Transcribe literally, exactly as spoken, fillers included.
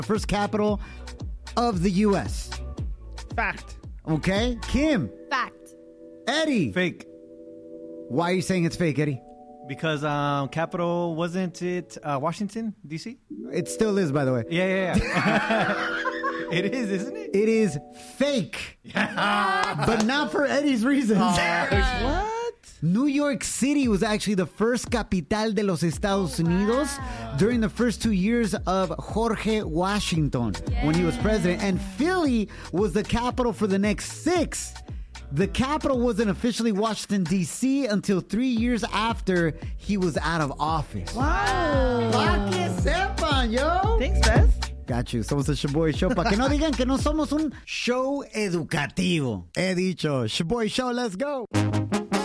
first capital of the U S? Fact. Okay. Kim. Fact. Eddie. Fake. Why are you saying it's fake, Eddie? Because um, capital, wasn't it uh, Washington, D C? It still is, by the way. Yeah, yeah, yeah. It is, isn't it? It is fake. But not for Eddie's reasons. What? New York City was actually the first capital de los Estados Unidos during the first two years of Jorge Washington when he was president. And Philly was the capital for the next six. The capital wasn't officially Washington, D C until three years after he was out of office. Wow. Pa' que sepan, yo. Thanks, Beth. Got you. Somos el Shaboy Show. Para que no digan que no somos un show educativo. He dicho. Shaboy Show, let's go.